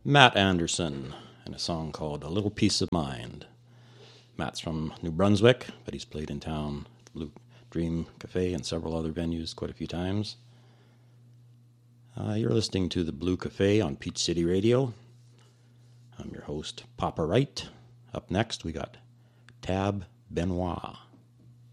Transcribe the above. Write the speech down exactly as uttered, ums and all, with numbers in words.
Matt Anderson and a song called A Little Piece of Mind. Matt's from New Brunswick, but he's played in town, Blue Dream Cafe and several other venues quite a few times. Uh, you're listening to the Blue Cafe on Peach City Radio. I'm your host, Papa Wright. Up next, we got Tab Benoit.